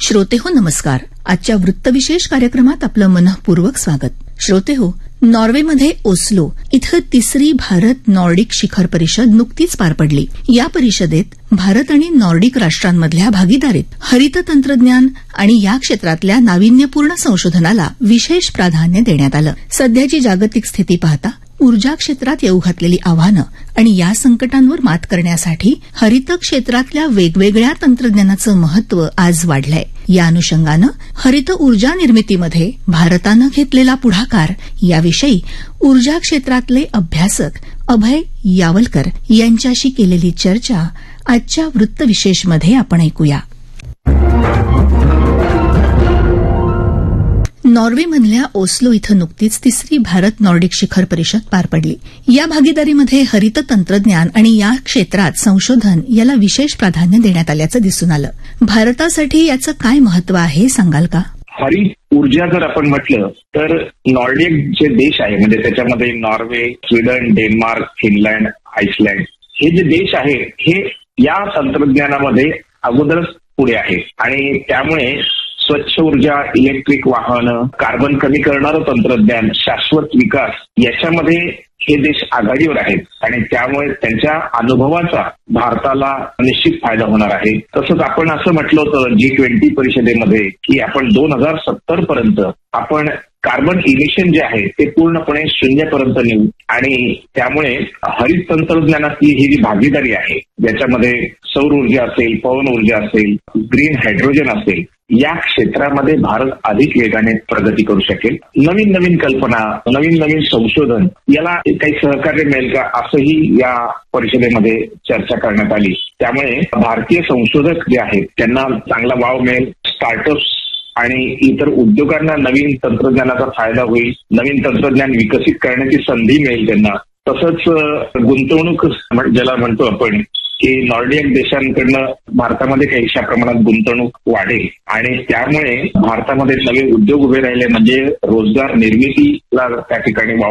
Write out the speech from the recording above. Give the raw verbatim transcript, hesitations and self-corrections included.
श्रोतेहो नमस्कार. आजच्या वृत्तविशेष कार्यक्रमात आपलं मनःपूर्वक स्वागत. श्रोतेहो, नॉर्वेमध्ये ओस्लो इथं तिसरी भारत नॉर्डिक शिखर परिषद नुकतीच पार पडली. या परिषदेत भारत आणि नॉर्डिक राष्ट्रांमधल्या भागीदारीत हरित तंत्रज्ञान आणि या क्षेत्रातल्या नाविन्यपूर्ण संशोधनाला विशेष प्राधान्य देण्यात आलं. सध्याची जागतिक स्थिती पाहता ऊर्जा क्षेत्रात येऊ घातलेली आव्हानं आणि या संकटांवर मात करण्यासाठी हरित क्षेत्रातल्या वेगवेगळ्या तंत्रज्ञानाचं महत्व आज वाढलंय. या अनुषंगानं हरित ऊर्जा निर्मितीमध्ये भारतानं घेतलेला पुढाकार याविषयी ऊर्जा क्षेत्रातले अभ्यासक अभय यावलकर यांच्याशी केलेली चर्चा आजच्या वृत्तविशेषमध्ये आपण ऐकूया. नॉर्वेमधल्या ओस्लो इथं नुकतीच तिसरी भारत नॉर्डिक शिखर परिषद पार पडली. या भागीदारीमध्ये हरित तंत्रज्ञान आणि या क्षेत्रात संशोधन याला विशेष प्राधान्य देण्यात आल्याचं दिसून आलं. भारतासाठी याचं काय महत्व आहे सांगाल का? हरित ऊर्जा जर आपण म्हटलं तर नॉर्डिक जे देश आहे म्हणजे त्याच्यामध्ये Norway, Sweden, Denmark, Finland, Iceland हे जे देश आहे हे या तंत्रज्ञानामध्ये अगोदरच पुढे आहे आणि त्यामुळे स्वच्छ ऊर्जा, इलेक्ट्रिक वाहन, कार्बन कमी करणारं तंत्रज्ञान, शाश्वत विकास याच्यामध्ये हे देश आघाडीवर आहेत आणि त्यामुळे त्यांच्या अनुभवाचा भारताला निश्चित फायदा होणार आहे. तसंच आपण असं म्हटलं होतं जी ट्वेंटी परिषदेमध्ये की आपण दोन हजार सत्तर पर्यंत आपण कार्बन इमिशन जे आहे ते पूर्णपणे शून्यपर्यंत नेऊ आणि त्यामुळे हरित तंत्रज्ञानातली ही जी भागीदारी आहे ज्याच्यामध्ये सौर ऊर्जा असेल, पवन ऊर्जा असेल, ग्रीन हायड्रोजन असेल या क्षेत्रामध्ये भारत अधिक वेगाने प्रगती करू शकेल. नवीन नवीन कल्पना, नवीन नवीन संशोधन याला काही सहकार्य मिळेल का असंही या परिषदेमध्ये चर्चा करण्यात आली. त्यामुळे भारतीय संशोधक जे आहेत त्यांना चांगला वाव मिळेल. स्टार्टअप्स आणि इतर उद्योगांना नवीन तंत्रज्ञानाचा फायदा होईल. नवीन तंत्रज्ञान विकसित करण्याची संधी मिळेल त्यांना. तसंच गुंतवणूक ज्याला म्हणतो आपण की नॉर्डिक देशांकडनं भारतामध्ये काहीशा प्रमाणात गुंतवणूक वाढेल आणि त्यामुळे भारतामध्ये नवे उद्योग उभे राहिले म्हणजे रोजगार निर्मितीला त्या ठिकाणी